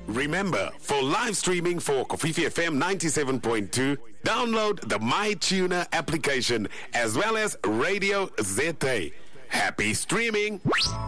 Remember, for live streaming for Kofifi FM 97.2, download the MyTuner application as well as Radio ZA. Happy streaming!